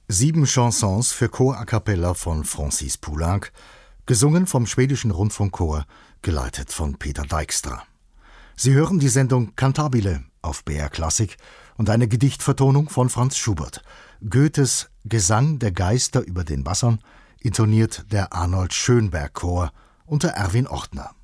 7 Chansons für Chor a cappella von Francis Poulenc, gesungen vom Schwedischen Rundfunkchor, geleitet von Peter Dijkstra. Sie hören die Sendung Cantabile auf BR Klassik und eine Gedichtvertonung von Franz Schubert. Goethes Gesang der Geister über den Wassern intoniert der Arnold Schönberg Chor unter Erwin Ortner.